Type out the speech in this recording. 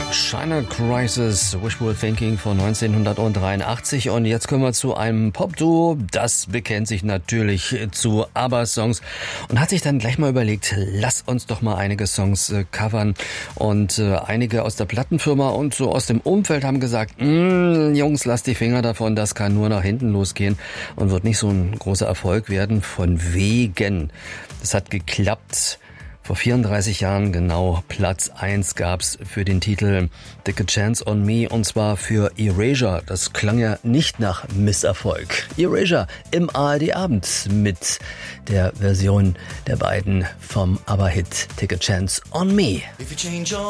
China Crisis, Wishful Thinking von 1983. Und jetzt kommen wir zu einem Popduo, das bekennt sich natürlich zu ABBA-Songs und hat sich dann gleich mal überlegt, lass uns doch mal einige Songs covern. Und einige aus der Plattenfirma und so aus dem Umfeld haben gesagt, Jungs, lasst die Finger davon, das kann nur nach hinten losgehen und wird nicht so ein großer Erfolg werden. Von wegen. Das hat geklappt. Vor 34 Jahren genau Platz 1 gab's für den Titel Take a Chance on Me, und zwar für Erasure. Das klang ja nicht nach Misserfolg. Erasure im ARD-Abend mit der Version der beiden vom ABBA-Hit Take a Chance on Me.